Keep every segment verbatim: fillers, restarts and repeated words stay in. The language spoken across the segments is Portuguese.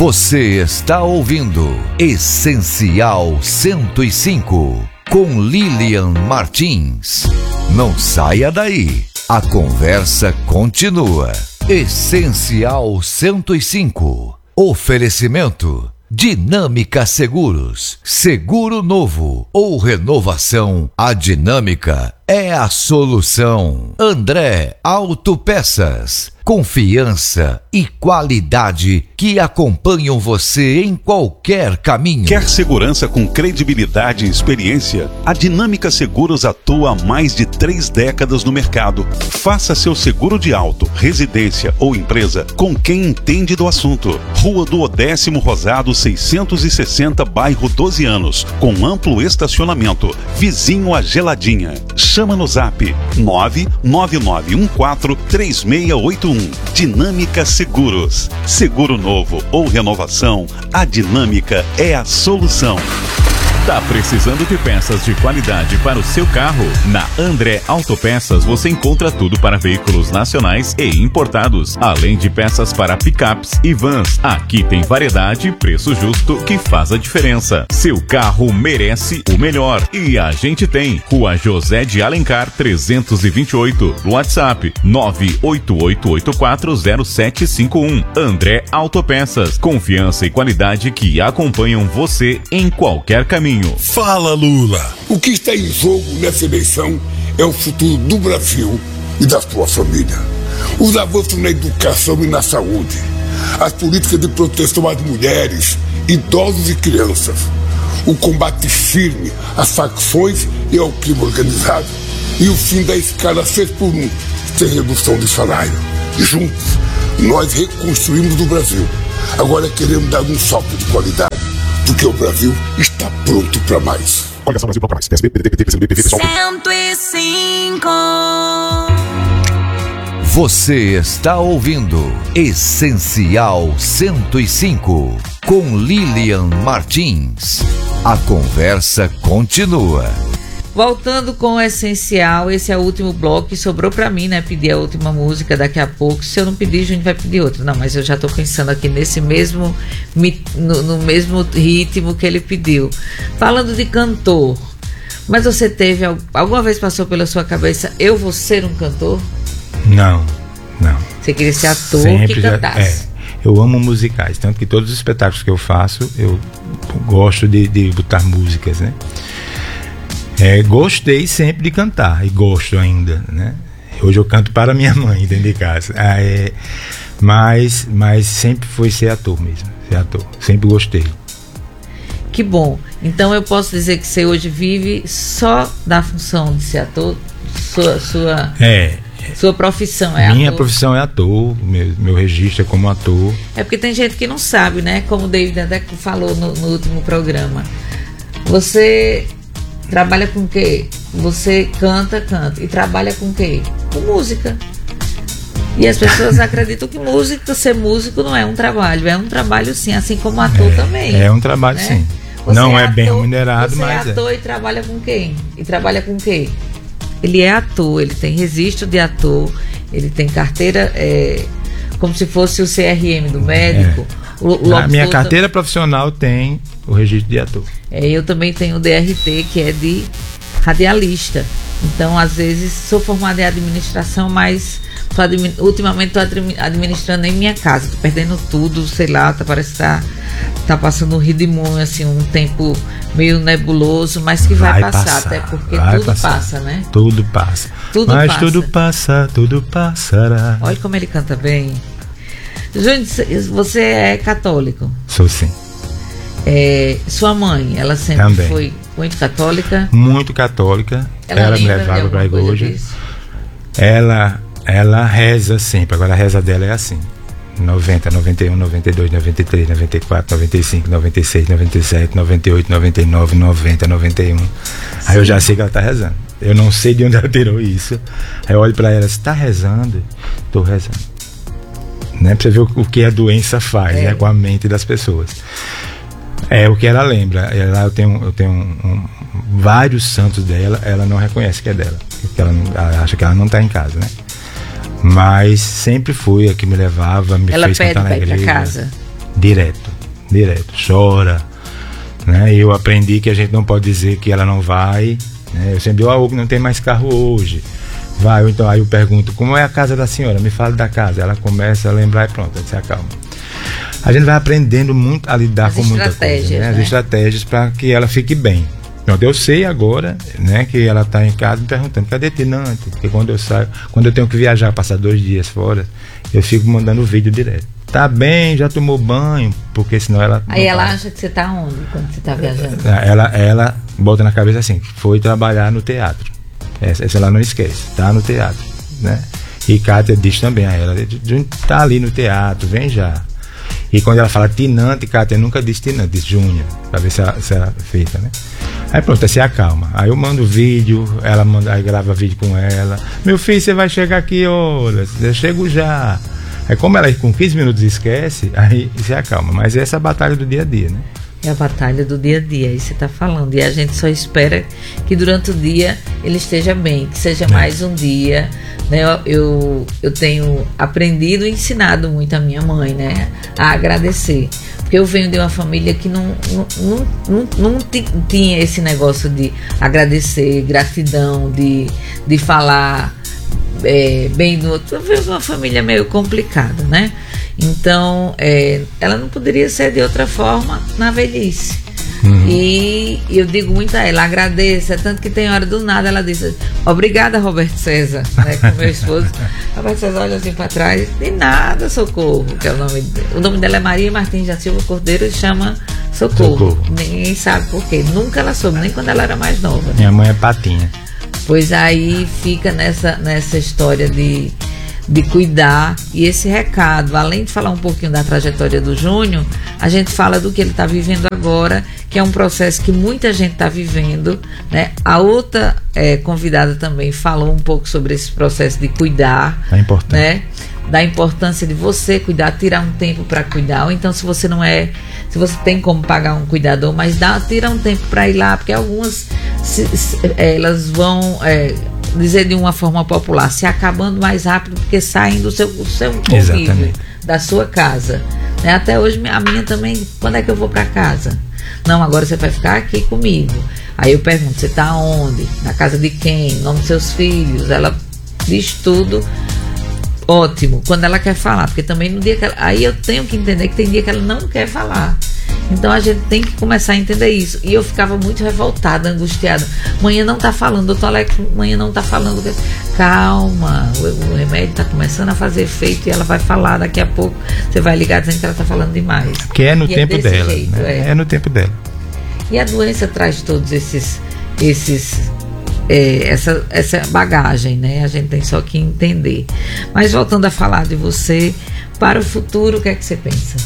Você está ouvindo Essencial cento e cinco, com Lilian Martins. Não saia daí, a conversa continua. Essencial cento e cinco, oferecimento Dinâmica Seguros, seguro novo ou renovação, a Dinâmica é a solução. André Autopeças, confiança e qualidade que acompanham você em qualquer caminho. Quer segurança com credibilidade e experiência? A Dinâmica Seguros atua há mais de três décadas no mercado. Faça seu seguro de auto, residência ou empresa com quem entende do assunto. Rua do Odécimo Rosado seiscentos e sessenta, bairro doze anos, com amplo estacionamento, vizinho a Geladinha. Chama no zap nove nove nove um quatro três seis oito um. Dinâmica Seguros. Seguro novo ou renovação, a Dinâmica é a solução. Tá precisando de peças de qualidade para o seu carro? Na André Autopeças você encontra tudo para veículos nacionais e importados, além de peças para picapes e vans. Aqui tem variedade e preço justo que faz a diferença. Seu carro merece o melhor e a gente tem. Rua José de Alencar trezentos e vinte e oito, WhatsApp nove oito oito oito quatro zero sete cinco um. André Autopeças, confiança e qualidade que acompanham você em qualquer caminho. Fala, Lula! O que está em jogo nessa eleição é o futuro do Brasil e da sua família. Os avanços na educação e na saúde, as políticas de proteção às mulheres, idosos e crianças, o combate firme às facções e ao crime organizado e o fim da escala seis por um sem redução de salário. Juntos, nós reconstruímos o Brasil. Agora queremos dar um salto de qualidade, porque o Brasil está pronto para mais. Coligação Brasil Bloco Mais. P S B, P D T, P C B, P V, pessoal. cento e cinco. Você está ouvindo Essencial cento e cinco, com Lilian Martins. A conversa continua. Voltando com o Essencial, esse é o último bloco que sobrou pra mim, né? Pedir a última música daqui a pouco. Se eu não pedir, a gente vai pedir outra. Não, mas eu já tô pensando aqui nesse mesmo, no, no mesmo ritmo que ele pediu. Falando de cantor, mas você teve, alguma vez passou pela sua cabeça, eu vou ser um cantor? Não, não. Você queria ser ator Sempre que cantasse? Já, é, eu amo musicais, tanto que todos os espetáculos que eu faço, eu gosto de, de botar músicas, né? É, gostei sempre de cantar e gosto ainda, né? Hoje eu canto para minha mãe dentro de casa, ah, é, mas, mas sempre foi ser ator mesmo, ser ator, sempre gostei. Que bom, então eu posso dizer que você hoje vive só da função de ser ator, sua, sua, é, sua profissão é minha ator. profissão é ator, meu, meu registro é como ator. É porque tem gente que não sabe, né? Como o David até falou no, no último programa, você trabalha com o quê? Você canta, canta. E trabalha com o quê? Com música. E as pessoas acreditam que música, ser músico não é um trabalho. É um trabalho sim, assim como ator é, também. É um trabalho, né? Sim. Você não é, é bem ator, remunerado, você mas é ator é. E trabalha com quem? E trabalha com quê? Ele é ator, ele tem registro de ator, ele tem carteira, é, como se fosse o C R M do médico. É. O, o a minha carteira profissional tem o registro de ator. É, eu também tenho o D R T, que é de radialista. Então, às vezes, sou formada em administração, mas tô admi- ultimamente estou administrando em minha casa. Tô perdendo tudo, sei lá, tá, parece que tá, tá passando um redemoinho, assim, um tempo meio nebuloso, mas que vai, vai passar, passar, até porque tudo passar. passa, né? Tudo passa. Tudo mas passa. tudo passa, tudo passará. Olha como ele canta bem. Júnior, você é católico? Sou sim. É, sua mãe, ela sempre Também. foi muito católica? Muito católica. Ela, ela me levava para a igreja. Ela, ela reza sempre. Agora a reza dela é assim: noventa, noventa e um, noventa e dois, noventa e três, noventa e quatro, noventa e cinco, noventa e seis, noventa e sete, noventa e oito, noventa e nove, noventa, noventa e um. Sim. Aí eu já sei que ela está rezando. Eu não sei de onde ela tirou isso. Aí eu olho para ela: você está rezando? Estou rezando. Né? Pra você ver o, o que a doença faz, é. né, com a mente das pessoas. É o que ela lembra. Ela, eu tenho, eu tenho um, um, vários santos dela, ela não reconhece que é dela. Ela, ela acha que ela não está em casa, né? Mas sempre foi a que me levava, me ela fez cantar na igreja. Ela pede pra ir pra casa? Direto. direto, chora, né? E eu aprendi que a gente não pode dizer que ela não vai, né? Eu sempre digo, ó, oh, não tem mais carro hoje, vai, ou então aí eu pergunto, como é a casa da senhora? Me fala da casa. Ela começa a lembrar e pronto, ela se acalma. A gente vai aprendendo muito a lidar As com muita coisa, né? As né? estratégias para que ela fique bem. Pronto, eu sei agora, né, que ela está em casa me perguntando, cadê Tinante? Porque quando eu saio, quando eu tenho que viajar, passar dois dias fora, eu fico mandando vídeo direto. Tá bem, já tomou banho, porque senão ela... Aí ela acha que você tá onde quando você tá viajando? Ela, ela bota na cabeça assim, foi trabalhar no teatro. Essa, essa ela não esquece, tá no teatro, né? E Kátia diz também a ela, tá ali no teatro, vem já. E quando ela fala Tinante, Kátia nunca diz Tinante, diz Júnior, pra ver se ela, se ela feita, né? Aí pronto, aí se acalma. Aí eu mando vídeo, ela manda, aí grava vídeo com ela. Meu filho, você vai chegar aqui, olha, eu chego já. Aí como ela com quinze minutos esquece, aí se acalma. Mas essa é a batalha do dia a dia, né? É a batalha do dia a dia, aí você está falando. E a gente só espera que durante o dia ele esteja bem, que seja é. mais um dia. Né? Eu, eu, eu tenho aprendido e ensinado muito a minha mãe, né? A agradecer. Porque eu venho de uma família que não, não, não, não, não t- tinha esse negócio de agradecer, gratidão, de, de falar é, bem do outro. Eu venho de uma família meio complicada, né? Então, é, ela não poderia ser de outra forma na velhice. Uhum. E eu digo muito a ela, agradeça, tanto que tem hora do nada ela diz, obrigada, Roberto César, né, com meu esposo. Roberto César olha assim para trás, de nada, Socorro, que é o nome dele. O nome dela é Maria Martins da Silva Cordeiro e chama Socorro. Socorro. Ninguém sabe por quê, nunca ela soube, nem quando ela era mais nova. Né? Minha mãe é Patinha. Pois aí fica nessa, nessa história de de cuidar, e esse recado, além de falar um pouquinho da trajetória do Júnior, a gente fala do que ele está vivendo agora, que é um processo que muita gente está vivendo, né? A outra é, convidada também falou um pouco sobre esse processo de cuidar, é importante, né? Da importância de você cuidar, tirar um tempo para cuidar, ou então se você não é, se você tem como pagar um cuidador, mas dá, tira um tempo para ir lá, porque algumas se, se, elas vão é, dizer de uma forma popular, se acabando mais rápido porque saem do seu, do seu convívio, da sua casa, né? Até hoje a minha também, quando é que eu vou para casa? Não, agora você vai ficar aqui comigo. Aí eu pergunto, você tá onde? Na casa de quem? Nome dos seus filhos? Ela diz tudo. Ótimo, quando ela quer falar, porque também no dia que ela, aí eu tenho que entender que tem dia que ela não quer falar. Então a gente tem que começar a entender isso. E eu ficava muito revoltada, angustiada. Manhã não tá falando, doutor Alex, manhã não tá falando. Calma, o, o remédio tá começando a fazer efeito e ela vai falar daqui a pouco. Você vai ligar dizendo que ela tá falando demais. Que é no e tempo é dela. Jeito, né? é. é no tempo dela. E a doença traz todos esses. esses É, essa, essa bagagem, né? A gente tem só que entender. Mas voltando a falar de você, para o futuro, o que é que você pensa?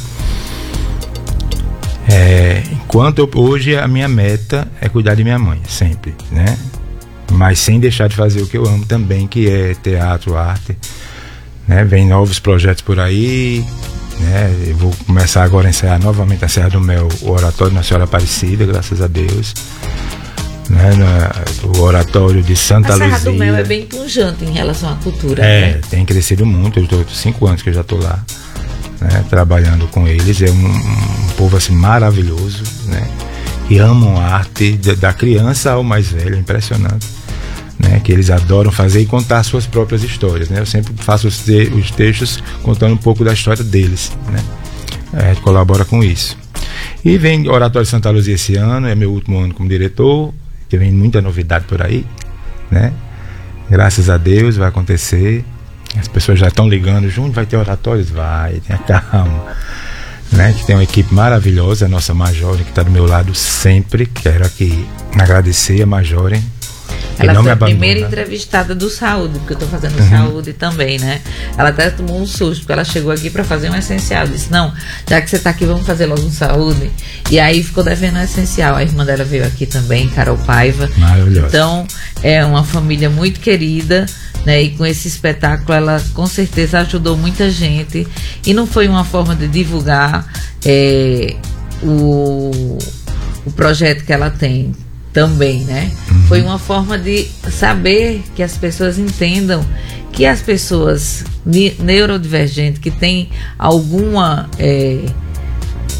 É, enquanto eu, hoje a minha meta é cuidar de minha mãe, sempre, né? Mas sem deixar de fazer o que eu amo também, que é teatro, arte, né? Vem novos projetos por aí, né? Eu vou começar agora a ensaiar novamente na Serra do Mel, o Oratório Nossa Senhora Aparecida, graças a Deus. Né, no, o oratório de Santa Luzia. A Serra do Mel é bem pujante em relação à cultura. É, né? Tem crescido muito. Eu estou cinco anos que eu já estou lá, né, trabalhando com eles. É um, um povo assim maravilhoso, né, que amam a arte de, da criança ao mais velho, impressionante, né, que eles adoram fazer e contar suas próprias histórias, né. Eu sempre faço os, te, os textos contando um pouco da história deles, né. A gente colabora com isso. E vem Oratório de Santa Luzia esse ano, é meu último ano como diretor. Que vem muita novidade por aí, né? Graças a Deus vai acontecer. As pessoas já estão ligando, Júnior, vai ter oratórios? Vai, tenha calma, né? Que tem uma equipe maravilhosa, a nossa Majorem, que está do meu lado sempre. Quero aqui agradecer a Majorem. Ela foi a primeira entrevistada do Saúde, porque eu estou fazendo uhum. Saúde também, né? Ela até tomou um susto, porque ela chegou aqui para fazer um essencial. Disse, não, já que você está aqui, vamos fazer logo um Saúde. E aí ficou devendo um essencial. A irmã dela veio aqui também, Carol Paiva. Maravilhosa. Então, é uma família muito querida, né? E com esse espetáculo, ela com certeza ajudou muita gente. E não foi uma forma de divulgar é, o, o projeto que ela tem também, né? Uhum. Foi uma forma de saber que as pessoas entendam que as pessoas neurodivergentes que têm alguma é,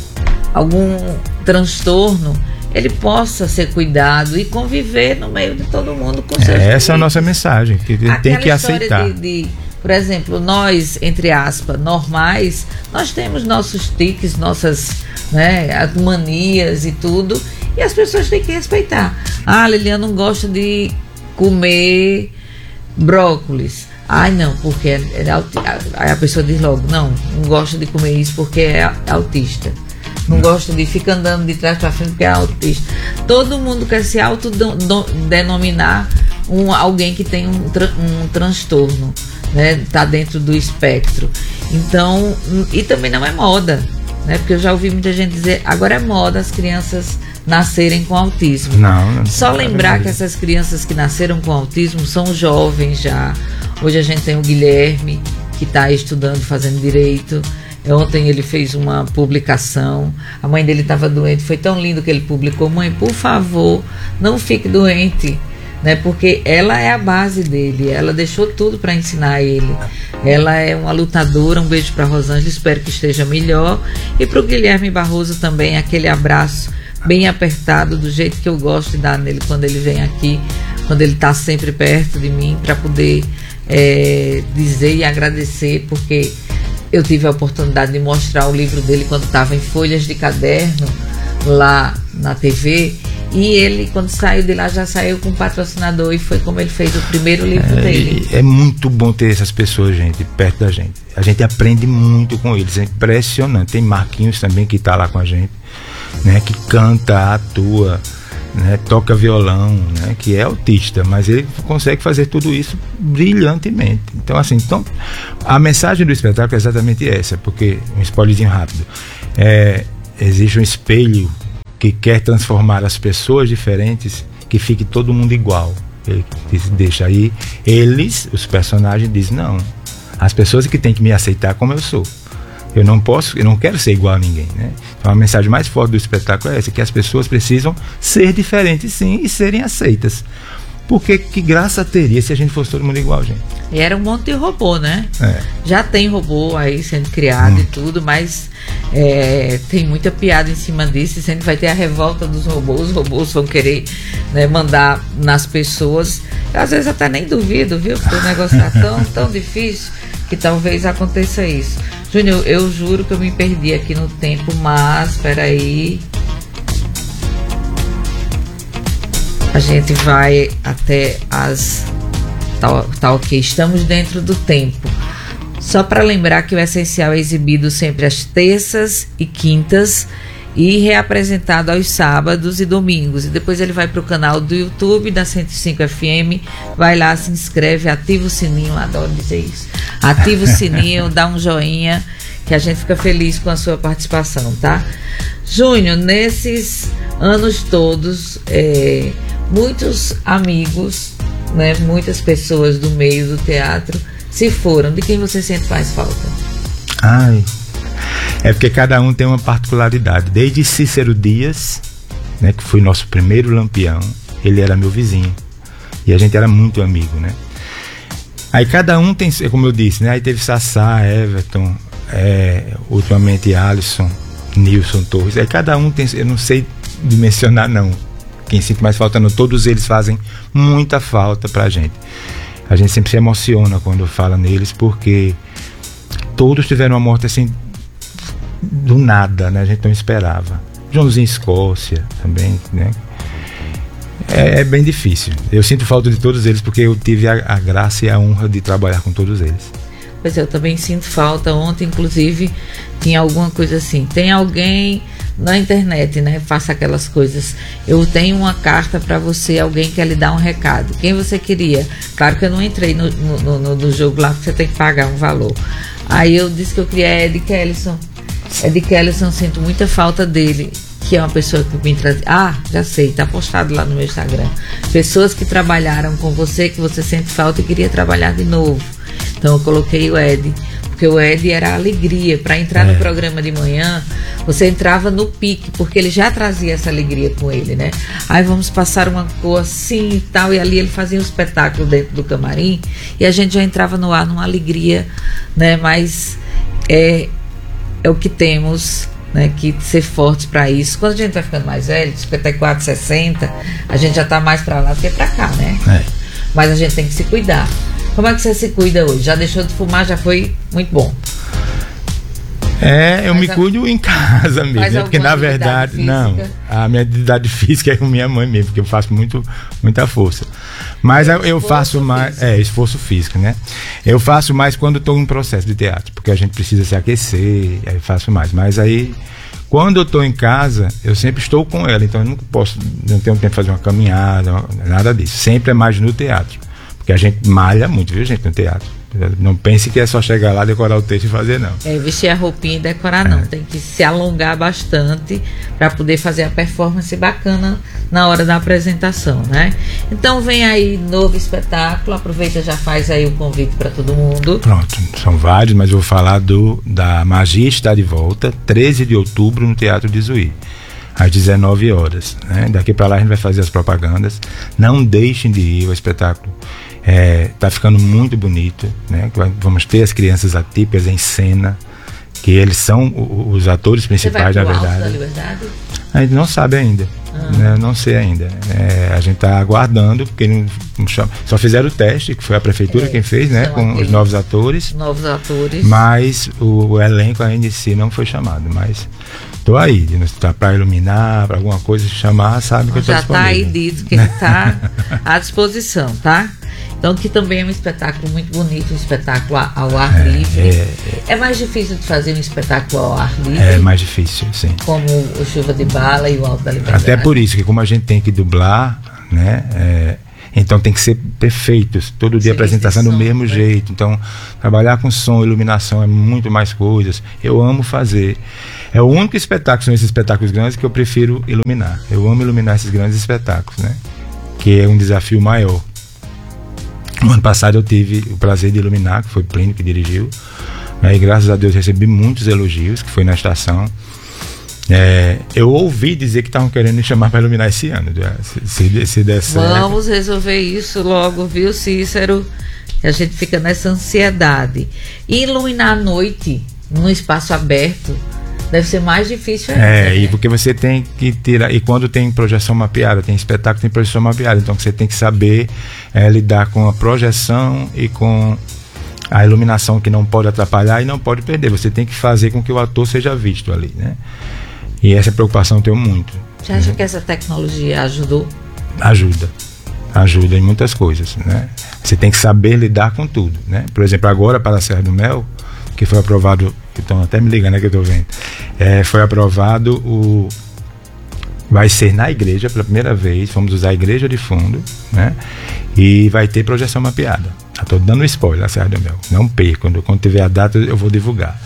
algum transtorno, ele possa ser cuidado e conviver no meio de todo mundo com seus é, limites. Essa é a nossa mensagem, que ele tem que aceitar. De, de, por exemplo, nós, entre aspas, normais, nós temos nossos tiques, nossas, né, manias e tudo, e as pessoas têm que respeitar. Ah, Lilian não gosta de comer brócolis. Ai, não, porque é, é autista. Aí a pessoa diz logo, não, não gosta de comer isso porque é autista. Não gosta de ficar andando de trás para frente porque é autista. Todo mundo quer se autodenominar um, alguém que tem um, tra, um transtorno, né? Tá dentro do espectro. Então, e também não é moda, né? Porque eu já ouvi muita gente dizer, agora é moda as crianças nascerem com autismo. Não, não. Só não lembrar que essas crianças que nasceram com autismo são jovens já. Hoje a gente tem o Guilherme, que está estudando, fazendo direito. Ontem ele fez uma publicação, a mãe dele estava doente, foi tão lindo que ele publicou, mãe, por favor, não fique doente, né? Porque ela é a base dele, ela deixou tudo para ensinar ele. Ela é uma lutadora, um beijo para Rosângela, espero que esteja melhor. E para o Guilherme Barroso também, aquele abraço bem apertado, do jeito que eu gosto de dar nele quando ele vem aqui, quando ele está sempre perto de mim, para poder é, dizer e agradecer, porque eu tive a oportunidade de mostrar o livro dele quando estava em folhas de caderno lá na T V, e ele, quando saiu de lá, já saiu com um patrocinador, e foi como ele fez o primeiro livro é, dele. É muito bom ter essas pessoas, gente, perto da gente. A gente aprende muito com eles, é impressionante. Tem Marquinhos também que está lá com a gente, né, que canta, atua, né, toca violão, né, que é autista, mas ele consegue fazer tudo isso brilhantemente. Então, assim, então, a mensagem do espetáculo é exatamente essa, porque, um spoilerzinho rápido, é, existe um espelho que quer transformar as pessoas diferentes, que fique todo mundo igual. Ele deixa aí, eles, os personagens, dizem, não, as pessoas que têm que me aceitar como eu sou. Eu não posso, eu não quero ser igual a ninguém, né? Então a mensagem mais forte do espetáculo é essa, que as pessoas precisam ser diferentes, sim, e serem aceitas. Porque que graça teria se a gente fosse todo mundo igual, gente? E era um monte de robô, né? É. Já tem robô aí sendo criado hum. e tudo, mas é, tem muita piada em cima disso. E sempre vai ter a revolta dos robôs. Os robôs vão querer, né, mandar nas pessoas. Eu, às vezes até nem duvido, viu? Porque o negócio tá tão, tão difícil que talvez aconteça isso. Júnior, eu juro que eu me perdi aqui no tempo, mas peraí. A gente vai até as... Tá, tá ok, estamos dentro do tempo. Só para lembrar que o Essencial é exibido sempre às terças e quintas e reapresentado aos sábados e domingos. E depois ele vai para o canal do YouTube da cento e cinco F M, vai lá, se inscreve, ativa o sininho, adoro dizer isso. Ativa o sininho, dá um joinha, que a gente fica feliz com a sua participação, tá? Júnior, nesses anos todos, é, muitos amigos, né, muitas pessoas do meio do teatro se foram. De quem você sente mais falta? Ai, é porque cada um tem uma particularidade. Desde Cícero Dias, né, que foi nosso primeiro Lampião, ele era meu vizinho e a gente era muito amigo, né? Aí cada um tem, como eu disse, né? Aí teve Sassá, Everton, é, ultimamente Alisson, Nilson Torres. Aí cada um tem, eu não sei dimensionar não. Quem sente mais falta não, todos eles fazem muita falta pra gente. A gente sempre se emociona quando fala neles, porque todos tiveram uma morte assim do nada, né? A gente não esperava. Joãozinho Escócia também, né? É, é bem difícil. Eu sinto falta de todos eles porque eu tive a, a graça e a honra de trabalhar com todos eles. Pois é, eu também sinto falta. Ontem, inclusive, tinha alguma coisa assim. Tem alguém na internet, né? Faça aquelas coisas. Eu tenho uma carta para você, alguém quer lhe dar um recado. Quem você queria? Claro que eu não entrei no, no, no, no jogo lá, porque você tem que pagar um valor. Aí eu disse que eu queria Ed Kellison. Ed Kellison, sinto muita falta dele, que é uma pessoa que me traz. Ah, já sei, tá postado lá no meu Instagram. Pessoas que trabalharam com você, que você sente falta e queria trabalhar de novo. Então eu coloquei o Ed, porque o Ed era a alegria. Para entrar é. no programa de manhã, você entrava no pique, porque ele já trazia essa alegria com ele, né? Aí vamos passar uma cor assim e tal, e ali ele fazia um espetáculo dentro do camarim, e a gente já entrava no ar numa alegria, né? Mas é, é o que temos né, que ser fortes para isso. Quando a gente vai ficando mais velho, cinquenta e quatro, sessenta, a gente já tá mais para lá do que para cá, né? É. Mas a gente tem que se cuidar. Como é que você se cuida hoje? Já deixou de fumar? Já foi muito bom. É, eu faz me a... cuido em casa mesmo, porque na verdade, física? Não, a minha atividade física é com minha mãe mesmo, porque eu faço muito, muita força. Mas é, eu, eu faço mais, físico. é, esforço físico, né? Eu faço mais quando estou em processo de teatro, porque a gente precisa se aquecer, aí eu faço mais. Mas aí, quando eu estou em casa, eu sempre estou com ela, então eu não posso, não tenho tempo de fazer uma caminhada, nada disso. Sempre é mais no teatro, porque a gente malha muito, viu, gente, no teatro. Não pense que é só chegar lá, decorar o texto e fazer, não. É, vestir a roupinha e decorar, é. não. Tem que se alongar bastante para poder fazer a performance bacana na hora da apresentação, né? Então vem aí novo espetáculo, aproveita, já faz aí o convite para todo mundo. Pronto, são vários, mas eu vou falar do da Magia Está de Volta, treze de outubro no Teatro de Zuí, às dezenove horas, né? Daqui para lá a gente vai fazer as propagandas. Não deixem de ir ao espetáculo. É, tá ficando muito bonito, né? Vamos ter as crianças atípicas em cena, que eles são os atores principais, na verdade. Alto da Liberdade? A gente não sabe ainda, ah. né? Não sei ainda. É, a gente está aguardando, porque não, não só fizeram o teste, que foi a prefeitura é, quem fez, né? Com os novos atores. Novos atores. Mas o, o elenco ainda em si não foi chamado, mas tô aí, tá para iluminar, para alguma coisa chamar, sabe que eu tô já disponível. Tá aí dito que ele tá à disposição, tá? Então, que também é um espetáculo muito bonito, um espetáculo ao ar é, livre. É, é. é mais difícil de fazer um espetáculo ao ar livre. É mais difícil, sim. Como o Chuva de Bala e o Alto da Liberdade. Até por isso, que como a gente tem que dublar, né? É, então tem que ser perfeitos. Todo dia a apresentação do mesmo né? jeito. Então, trabalhar com som, iluminação é muito mais coisas. Eu amo fazer. É o único espetáculo, são esses espetáculos grandes que eu prefiro iluminar. Eu amo iluminar esses grandes espetáculos, né? Que é um desafio maior. No ano passado eu tive o prazer de iluminar, que foi o Plínio que dirigiu, né, e graças a Deus recebi muitos elogios, que foi na estação. É, eu ouvi dizer que estavam querendo me chamar para iluminar esse ano, se, se, se der certo. Vamos resolver isso logo, viu, Cícero? A gente fica nessa ansiedade. E iluminar à noite, num espaço aberto, deve ser mais difícil ainda. É, né? E porque você tem que tirar. E quando tem projeção mapeada, tem espetáculo, tem projeção mapeada. Então você tem que saber é, lidar com a projeção e com a iluminação, que não pode atrapalhar e não pode perder. Você tem que fazer com que o ator seja visto ali, né? E essa preocupação eu tenho muito. Você acha né? que essa tecnologia ajudou? Ajuda. Ajuda em muitas coisas, né? Você tem que saber lidar com tudo, né? Por exemplo, agora para a Serra do Mel, que foi aprovado, estão até me ligando, né, que eu estou vendo, é, foi aprovado o... vai ser na igreja pela primeira vez, vamos usar a igreja de fundo, né, e vai ter projeção mapeada. Estou dando um spoiler, a Serra do Mel, não perca, quando, quando tiver a data eu vou divulgar.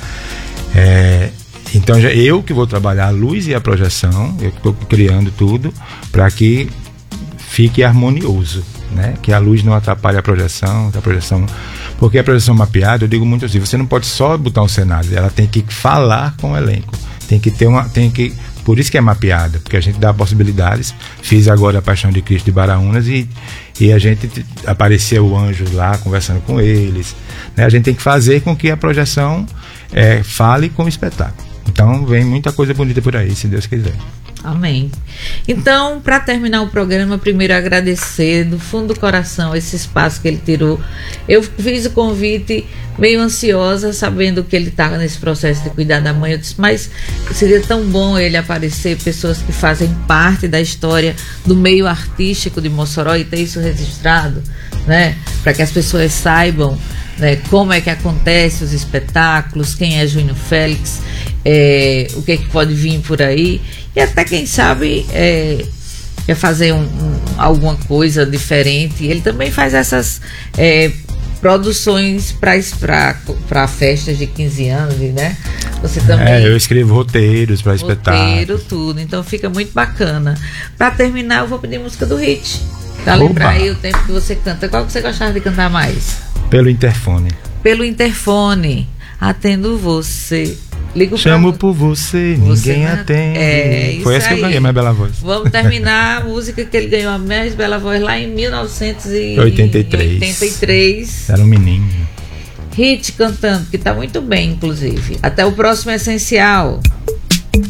É, então já eu que vou trabalhar a luz e a projeção, eu estou criando tudo para que fique harmonioso, né, que a luz não atrapalhe a projeção, a projeção... Porque a projeção mapeada, eu digo muito assim, você não pode só botar um cenário, ela tem que falar com o elenco, tem que ter uma, tem que, por isso que é mapeada, porque a gente dá possibilidades. Fiz agora a Paixão de Cristo de Baraunas e, e a gente apareceu o anjo lá conversando com eles, né? A gente tem que fazer com que a projeção é, fale com o espetáculo. Então vem muita coisa bonita por aí, se Deus quiser. Amém. Então, para terminar o programa, primeiro agradecer do fundo do coração esse espaço que ele tirou. Eu fiz o convite meio ansiosa, sabendo que ele estava nesse processo de cuidar da mãe. Eu disse, mas seria tão bom ele aparecer, pessoas que fazem parte da história do meio artístico de Mossoró, e ter isso registrado, né? Para que as pessoas saibam, né, como é que acontece os espetáculos, quem é Júnior Félix, é, o que é que pode vir por aí. E até, quem sabe, é, quer fazer um, um, alguma coisa diferente. Ele também faz essas é, produções para festas de quinze anos, né? Você também... É, eu escrevo roteiros para espetáculos. Roteiro, tudo. Então fica muito bacana. Para terminar, eu vou pedir música do Hit. Para lembrar aí o tempo que você canta. Qual que você gostava de cantar mais? Pelo interfone. Pelo interfone. Atendo você. Ligo Chamo pra... por você, você ninguém atende. É, Foi essa que eu ganhei, mais bela voz. Vamos terminar a música que ele ganhou a mais bela voz lá em mil novecentos e oitenta e três. oitenta e três. Era um menino. Hit cantando, que tá muito bem, inclusive. Até o próximo Essencial.